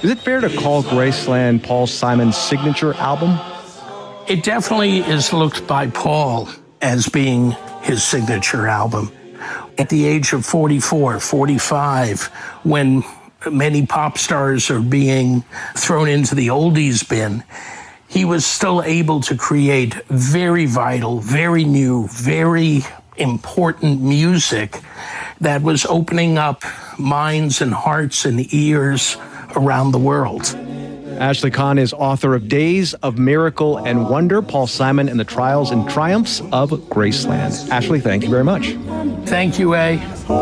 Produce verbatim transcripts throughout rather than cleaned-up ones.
Is it fair to call Graceland Paul Simon's signature album? It definitely is looked by Paul as being his signature album. At the age of forty-four, forty-five, when many pop stars are being thrown into the oldies bin, he was still able to create very vital, very new, very important music that was opening up minds and hearts and ears around the world. Ashley Kahn is author of Days of Miracle and Wonder, Paul Simon and the Trials and Triumphs of Graceland. Ashley, thank you very much. Thank you, A.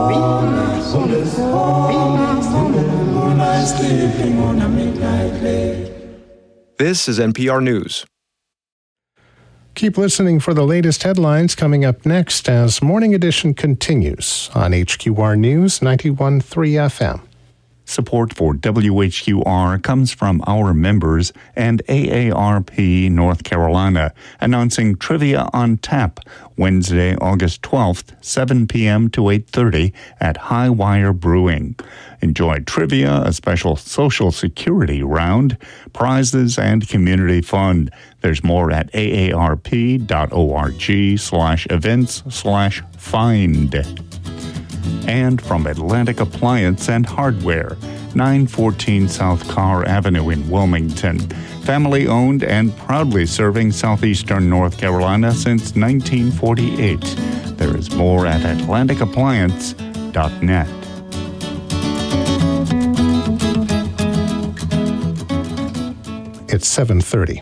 This is N P R News. Keep listening for the latest headlines coming up next as Morning Edition continues on H Q R News ninety-one point three F M. Support for W H Q R comes from our members and A A R P North Carolina, announcing Trivia on Tap, Wednesday, August twelfth, seven p.m. to eight thirty at High Wire Brewing. Enjoy trivia, a special Social Security round, prizes, and community fun. There's more at aarp.org slash events slash find. And from Atlantic Appliance and Hardware, nine fourteen South Carr Avenue in Wilmington. Family-owned and proudly serving southeastern North Carolina since nineteen forty-eight. There is more at atlantic appliance dot net. It's seven thirty.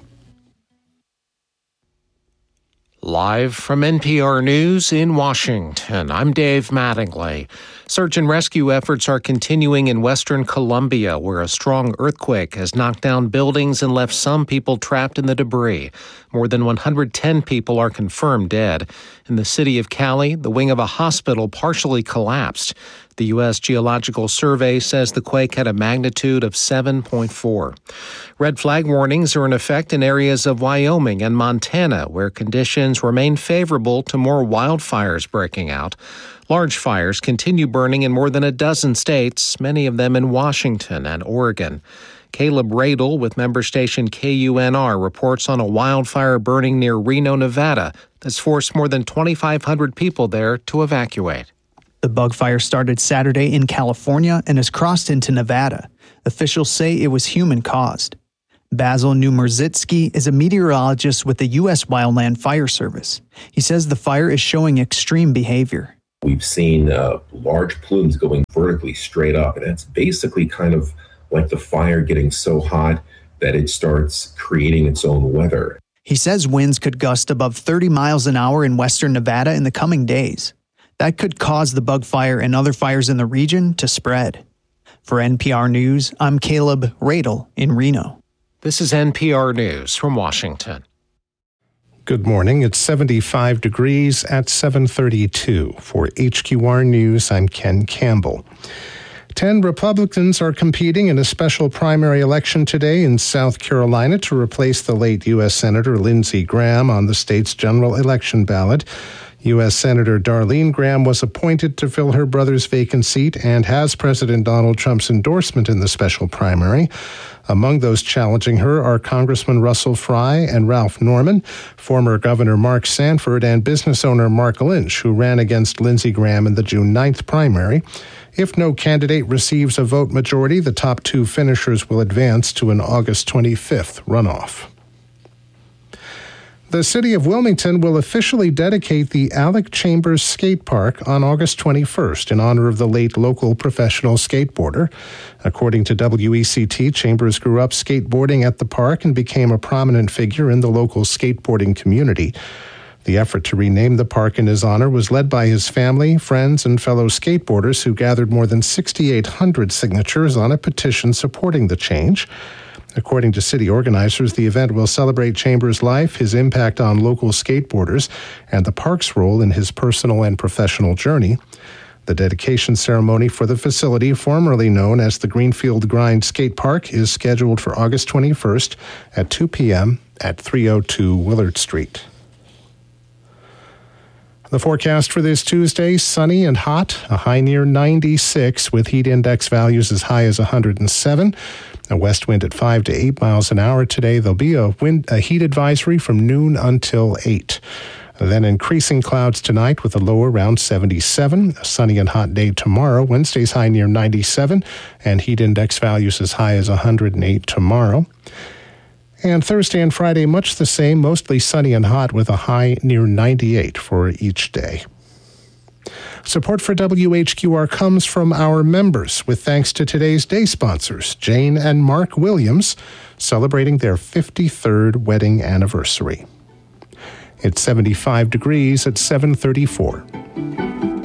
Live from N P R News in Washington, I'm Dave Mattingly. Search and rescue efforts are continuing in western Colombia, where a strong earthquake has knocked down buildings and left some people trapped in the debris. More than one hundred ten people are confirmed dead. In the city of Cali, the wing of a hospital partially collapsed. The U S Geological Survey says the quake had a magnitude of seven point four. Red flag warnings are in effect in areas of Wyoming and Montana, where conditions remain favorable to more wildfires breaking out. Large fires continue burning in more than a dozen states, many of them in Washington and Oregon. Caleb Radel with member station K U N R reports on a wildfire burning near Reno, Nevada, that's forced more than twenty-five hundred people there to evacuate. The bug fire started Saturday in California and has crossed into Nevada. Officials say it was human-caused. Basil Numerzitsky is a meteorologist with the U S Wildland Fire Service. He says the fire is showing extreme behavior. We've seen uh, large plumes going vertically straight up, and it's basically kind of like the fire getting so hot that it starts creating its own weather. He says winds could gust above thirty miles an hour in western Nevada in the coming days. That could cause the bug fire and other fires in the region to spread. For N P R News, I'm Caleb Radel in Reno. This is N P R News from Washington. Good morning. It's seventy-five degrees at seven thirty-two. For H Q R News, I'm Ken Campbell. Ten Republicans are competing in a special primary election today in South Carolina to replace the late U S Senator Lindsey Graham on the state's general election ballot. U S Senator Darlene Graham was appointed to fill her brother's vacant seat and has President Donald Trump's endorsement in the special primary. Among those challenging her are Congressman Russell Fry and Ralph Norman, former Governor Mark Sanford, and business owner Mark Lynch, who ran against Lindsey Graham in the June ninth primary. If no candidate receives a vote majority, the top two finishers will advance to an August twenty-fifth runoff. The city of Wilmington will officially dedicate the Alec Chambers Skate Park on August twenty-first in honor of the late local professional skateboarder. According to W E C T, Chambers grew up skateboarding at the park and became a prominent figure in the local skateboarding community. The effort to rename the park in his honor was led by his family, friends, and fellow skateboarders who gathered more than six thousand eight hundred signatures on a petition supporting the change. According to city organizers, the event will celebrate Chambers' life, his impact on local skateboarders, and the park's role in his personal and professional journey. The dedication ceremony for the facility, formerly known as the Greenfield Grind Skate Park, is scheduled for August twenty-first at two p.m. at three oh two Willard Street. The forecast for this Tuesday, sunny and hot, a high near ninety-six with heat index values as high as one hundred seven. A west wind at five to eight miles an hour today. There'll be a wind, a heat advisory from noon until eight. Then increasing clouds tonight with a low around seventy-seven. A sunny and hot day tomorrow. Wednesday's high near ninety-seven, and heat index values as high as one hundred eight tomorrow. And Thursday and Friday, much the same, mostly sunny and hot with a high near ninety-eight for each day. Support for W H Q R comes from our members, with thanks to today's day sponsors, Jane and Mark Williams, celebrating their fifty-third wedding anniversary. It's seventy-five degrees at seven thirty-four.